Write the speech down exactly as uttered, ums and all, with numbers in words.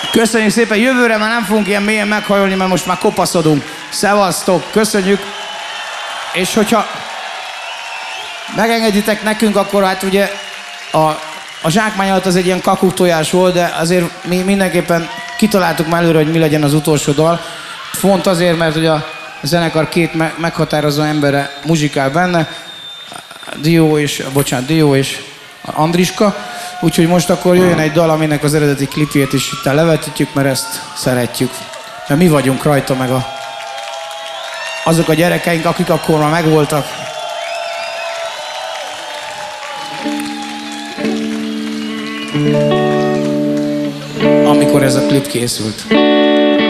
Köszönjük szépen, jövőre már nem fogunk ilyen mélyen meghajolni, mert most már kopaszodunk. Szevasztok, köszönjük. És hogyha megengeditek nekünk, akkor hát ugye a, a zsákmány alatt az egy ilyen kakuktojás volt, de azért mi mindenképpen kitaláltuk már előre, hogy mi legyen az utolsó dal. Font azért, mert ugye a zenekar két me meghatározó embere muzsikál benne, Dió és, bocsánat, Dió és Andriska. Úgyhogy most akkor jöjjön egy dal, aminek az eredeti klipjét is itt levetítjük, mert ezt szeretjük. Mert mi vagyunk rajta, meg a, azok a gyerekeink, akik akkor már megvoltak. Amikor ez a klip készült.